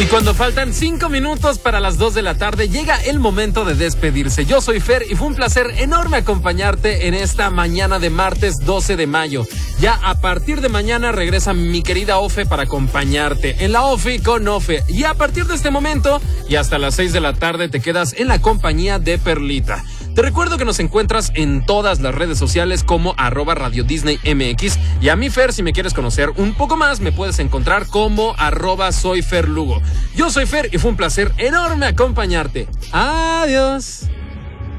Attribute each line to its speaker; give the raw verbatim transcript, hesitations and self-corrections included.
Speaker 1: Y cuando faltan cinco minutos para las dos de la tarde, llega el momento de despedirse. Yo soy Fer y fue un placer enorme acompañarte en esta mañana de martes doce de mayo. Ya a partir de mañana regresa mi querida Ofe para acompañarte en la Ofe con Ofe. Y a partir de este momento y hasta las seis de la tarde te quedas en la compañía de Perlita. Te recuerdo que nos encuentras en todas las redes sociales como arroba Radio Disney M X. Y a mí, Fer, si me quieres conocer un poco más, me puedes encontrar como arroba soy Fer Lugo. Yo soy Fer y fue un placer enorme acompañarte. Adiós.